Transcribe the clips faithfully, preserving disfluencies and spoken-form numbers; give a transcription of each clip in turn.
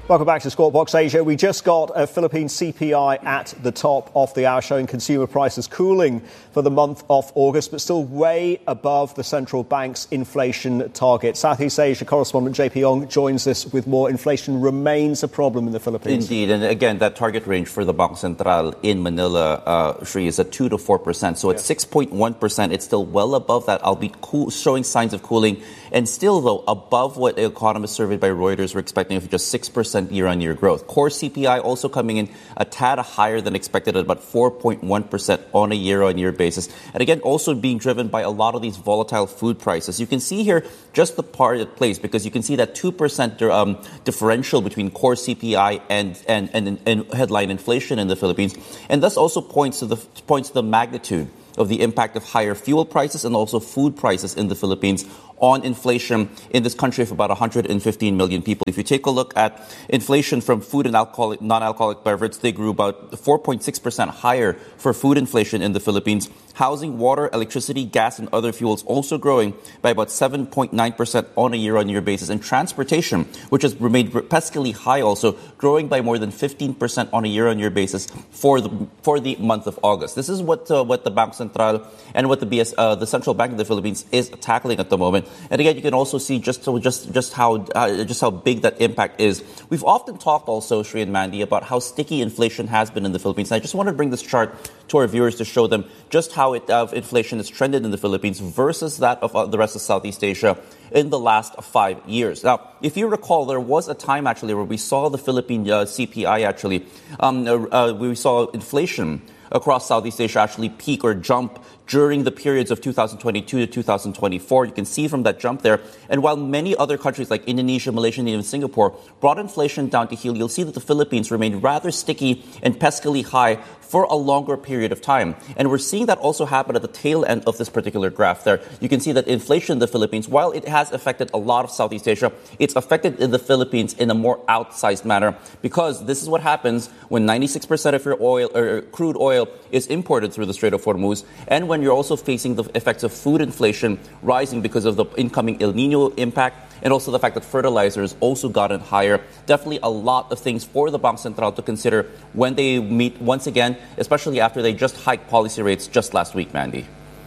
Welcome back to Squawk Box Asia. We just got a Philippine C P I at the top of the hour, showing consumer prices cooling for the month of August, but still way above the central bank's inflation target. Southeast Asia correspondent J P Ong joins us with more. Inflation remains a problem in the Philippines. Indeed, and again, that target range for the Bangko Sentral in Manila, uh, Sri, is at two to four percent. So at yeah. six point one percent, it's still well above that, albeit cool, showing signs of cooling, and still, though, above what economists surveyed by Reuters were expecting of just six percent year-on-year growth. Core C P I also coming in a tad higher than expected at about four point one percent on a year-on-year basis. And again, also being driven by a lot of these volatile food prices. You can see here just the part it plays, because you can see that two percent um, differential between core C P I and, and, and, and headline inflation in the Philippines. And this also points to the points to the magnitude of the impact of higher fuel prices and also food prices in the Philippines on inflation in this country of about one hundred fifteen million people. If you take a look at inflation from food and alcoholic, non-alcoholic beverage, they grew about four point six percent higher for food inflation in the Philippines. Housing, water, electricity, gas, and other fuels also growing by about seven point nine percent on a year-on-year basis. And transportation, which has remained peskily high also, growing by more than fifteen percent on a year-on-year basis for the for the month of August. This is what uh, what the Bangko Sentral and what the B S uh, the Central Bank of the Philippines is tackling at the moment. And again, you can also see just just just how uh, just how big that impact is. We've often talked also, Sri and Mandy, about how sticky inflation has been in the Philippines. And I just want to bring this chart to our viewers to show them just how it, uh, inflation has trended in the Philippines versus that of uh, the rest of Southeast Asia in the last five years. Now, if you recall, there was a time actually where we saw the Philippine uh, C P I actually, um, uh, we saw inflation across Southeast Asia actually peak or jump during the periods of two thousand twenty-two to two thousand twenty-four. You can see from that jump there. And while many other countries like Indonesia, Malaysia, and even Singapore brought inflation down to heel, you'll see that the Philippines remained rather sticky and peskily high for a longer period of time. And we're seeing that also happen at the tail end of this particular graph there. You can see that inflation in the Philippines, while it has affected a lot of Southeast Asia, it's affected in the Philippines in a more outsized manner, because this is what happens when ninety-six percent of your oil or crude oil is imported through the Strait of Hormuz, and when you're also facing the effects of food inflation rising because of the incoming El Nino impact, and also the fact that fertilizers also gotten higher. Definitely a lot of things for the Bangko Sentral to consider when they meet once again, especially after they just hiked policy rates just last week, Mandy.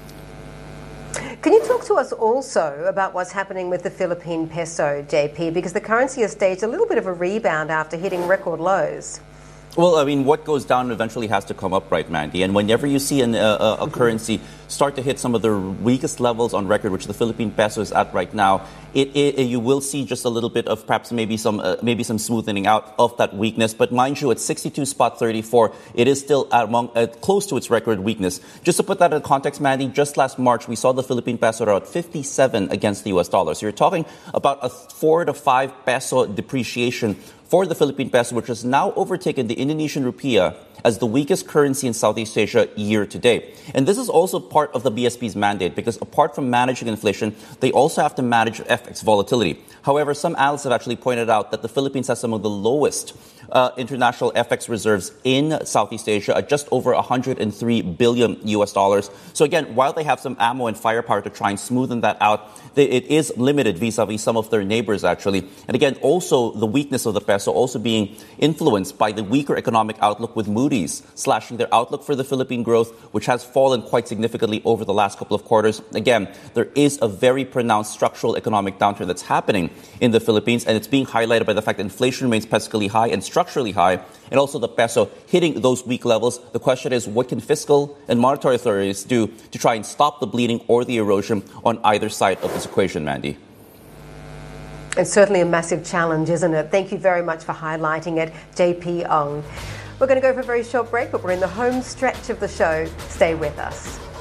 Can you talk to us also about what's happening with the Philippine peso, J P? Because the currency has staged a little bit of a rebound after hitting record lows. Well, I mean, what goes down eventually has to come up, right, Mandy? And whenever you see an, uh, a currency start to hit some of the weakest levels on record, which the Philippine peso is at right now, it, it, you will see just a little bit of perhaps maybe some uh, maybe some smoothening out of that weakness. But mind you, at sixty-two spot thirty-four, it is still among uh, close to its record weakness. Just to put that in context, Mandy, just last March, we saw the Philippine peso at fifty-seven against the U S dollar. So you're talking about a four to five peso depreciation for the Philippine peso, which has now overtaken the Indonesian rupiah as the weakest currency in Southeast Asia year to date. And this is also part of the B S P's mandate, because apart from managing inflation, they also have to manage F X volatility. However, some analysts have actually pointed out that the Philippines has some of the lowest uh, international F X reserves in Southeast Asia at just over one hundred three billion U S dollars. So again, while they have some ammo and firepower to try and smoothen that out, they, it is limited vis-a-vis some of their neighbors, actually. And again, also the weakness of the peso also being influenced by the weaker economic outlook, with Moody's slashing their outlook for the Philippine growth, which has fallen quite significantly over the last couple of quarters. Again, there is a very pronounced structural economic downturn that's happening in the Philippines, and it's being highlighted by the fact that inflation remains peskily high and structurally high, and also the peso hitting those weak levels. The question is, what can fiscal and monetary authorities do to try and stop the bleeding or the erosion on either side of this equation, Mandy? It's certainly a massive challenge, isn't it? Thank you very much for highlighting it, J P Ong. We're going to go for a very short break, but we're in the home stretch of the show. Stay with us.